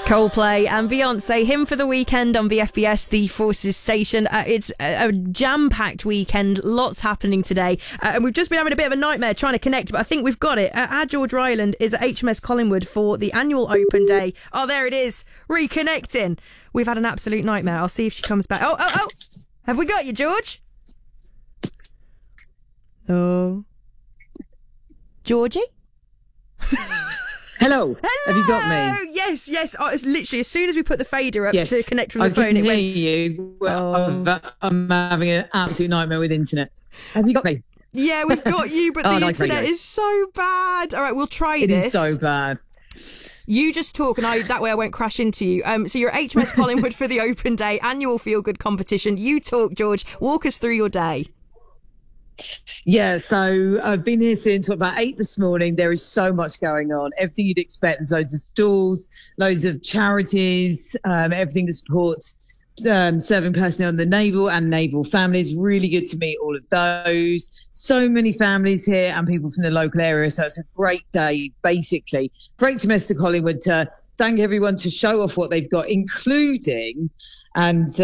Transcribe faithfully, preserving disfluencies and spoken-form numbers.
Coldplay and Beyonce, Hymn for the Weekend on V F B S, the Forces station. Uh, it's a, a jam-packed weekend, lots happening today. Uh, and we've just been having a bit of a nightmare trying to connect, but I think we've got it. Uh, our George Ryland is at H M S Collingwood for the annual Open Day. Oh, there it is, reconnecting. We've had an absolute nightmare. I'll see if she comes back. Oh, oh, oh. Have we got you, George? Oh. Georgie? Hello. Hello. Have you got me? Yes, yes. Oh, it's literally as soon as we put the fader up Yes. to connect from the I phone, can it hear went. you. Well, Oh. I'm, I'm having an absolute nightmare with internet. Have you got me? Yeah, we've got you, but Oh, the nice internet radio. is so bad. All right, we'll try It this. is so bad. You just talk, and I that way I won't crash into you. Um, so you're at H M S Collingwood for the Open Day annual Feel Good competition. You talk, George. Walk us through your day. Yeah, so I've been here since what, about eight this morning. There is so much going on. Everything you'd expect. There's loads of stalls, loads of charities, um, everything that supports um, serving personnel in the naval and naval families. Really good to meet all of those. So many families here and people from the local area. So it's a great day, basically, for H M S to Collingwood to thank everyone to show off what they've got, including and.